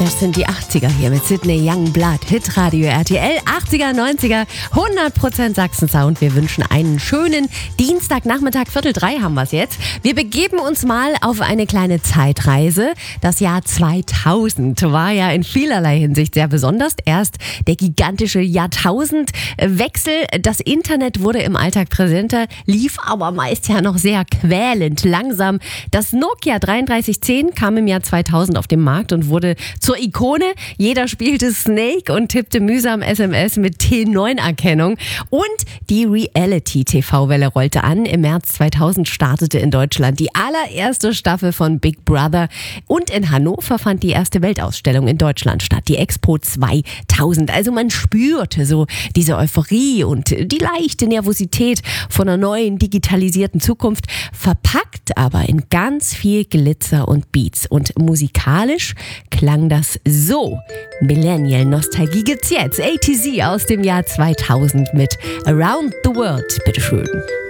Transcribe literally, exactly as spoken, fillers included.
Das sind die achtziger hier mit Sydney Youngblood, Hitradio R T L, achtziger, neunziger, hundert Prozent Sachsen-Sound. Wir wünschen einen schönen Dienstagnachmittag, Viertel drei haben wir es jetzt. Wir begeben uns mal auf eine kleine Zeitreise. Das Jahr zweitausend war ja in vielerlei Hinsicht sehr besonders. Erst der gigantische Jahrtausendwechsel. Das Internet wurde im Alltag präsenter, lief aber meist ja noch sehr quälend langsam. Das Nokia dreiunddreißig zehn kam im Jahr zweitausend auf den Markt und wurde zur Ikone. Jeder spielte Snake und tippte mühsam S M S mit T neun Erkennung. Und die Reality-T V-Welle rollte an. Im März zweitausend startete in Deutschland die allererste Staffel von Big Brother. Und in Hannover fand die erste Weltausstellung in Deutschland statt, die Expo zweitausend. Also man spürte so diese Euphorie und die leichte Nervosität von einer neuen digitalisierten Zukunft, verpackt aber in ganz viel Glitzer und Beats. Und musikalisch klang das so. Millennial-Nostalgie gibt's jetzt. A T Z aus dem Jahr zweitausend mit Around the World. Bitteschön.